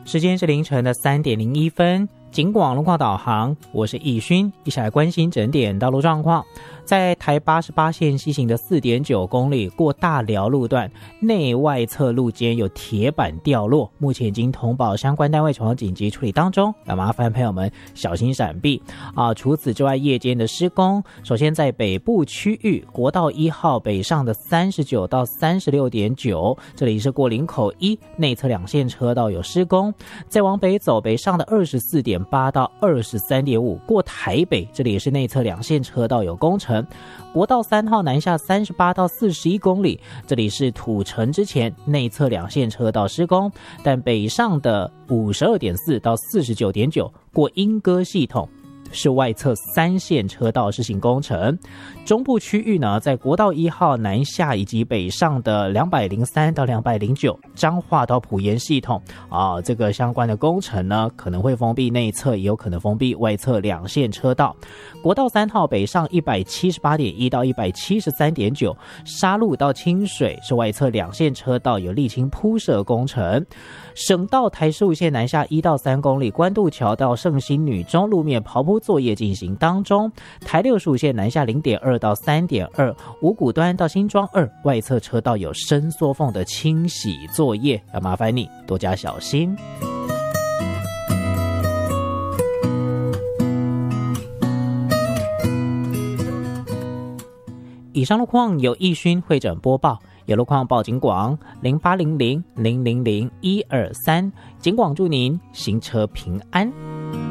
时间是凌晨的3:01，警广路况导航，我是易勋，一起来关心整点道路状况。在台88线西行的4.9公里过大寮路段，内外侧路间有铁板掉落，目前已经通报相关单位从紧急处理当中，那麻烦朋友们小心闪避除此之外，夜间的施工，首先在北部区域国道1号北上的39到36.9，这里是过林口1内侧2线车道有施工，再往北走，北上的24.8到23.5过台北，这里也是内侧2线车道有工程。国道3号南下38到41公里，这里是土城之前内侧2线车道施工，但北上的52.4到49.9过莺歌系统是外侧3线车道施行工程。中部区域呢，在国道1号南下以及北上的203到209彰化到埔盐系统这个相关的工程呢，可能会封闭内侧，也有可能封闭外侧2线车道。国道3号北上178.1到173.9沙鹿到清水是外侧2线车道有沥青铺设工程。省道台15线南下1到3公里，关渡桥到圣心女中路面刨铺作业进行当中。台65线南下0.2到3.2，五股端到新庄2外侧车道有伸缩缝的清洗作业，要麻烦你多加小心。以上路况由易勋会诊播报，有路况报警广0800000123，警广祝您行车平安。